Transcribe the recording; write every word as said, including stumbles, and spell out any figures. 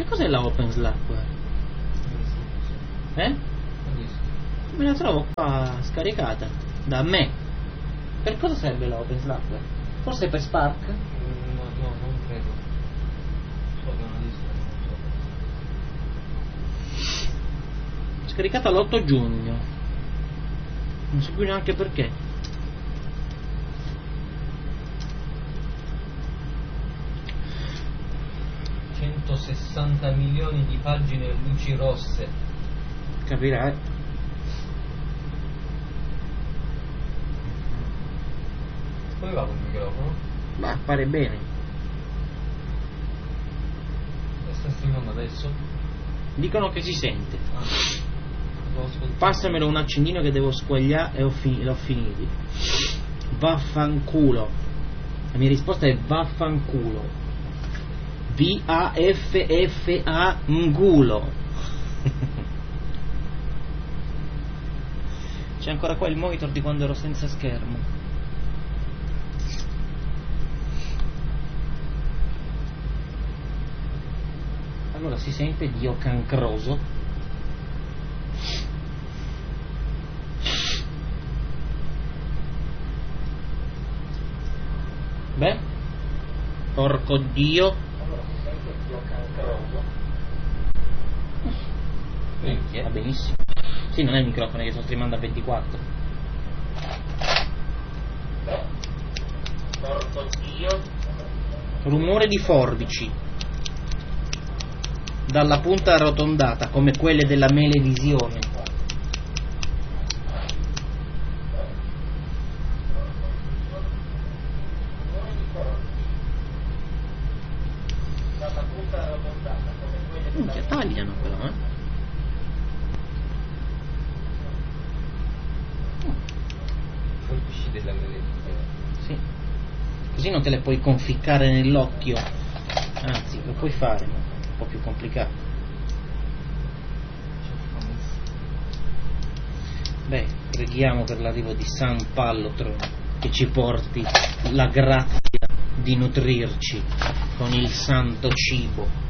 Che cos'è la Open Slackware? Eh? Me la trovo qua scaricata da me. Per cosa serve la Open Slackware? Forse per Spark? No, no, non credo. So che è una lista, non so. Scaricata l'otto giugno. Non so più neanche perché. centosessanta milioni di pagine luci rosse. Capirai. Come va col microfono? Ma appare bene. E sta streamando adesso? Dicono che si sente. Ah. Devo ascoltare. Passamelo un accendino che devo squagliare e ho finito, l'ho finiti. Vaffanculo. La mia risposta è vaffanculo. V A F F A ngulo. C'è ancora qua il monitor di quando ero senza schermo. Allora si sente Dio cancroso. Beh, porco Dio. Va benissimo. Sì, non è il microfono che sto streamando a ventiquattro. Porco Dio. Rumore di forbici dalla punta arrotondata come quelle della Melevisione. Dalla punta arrotondata come quelle della Melevisione. Tagliano però, eh. Colpisci della televisione. Sì. Così non te le puoi conficcare nell'occhio. Anzi, lo puoi fare, ma è un po' più complicato. Beh, preghiamo per l'arrivo di San Pallotron che ci porti la grazia di nutrirci con il santo cibo.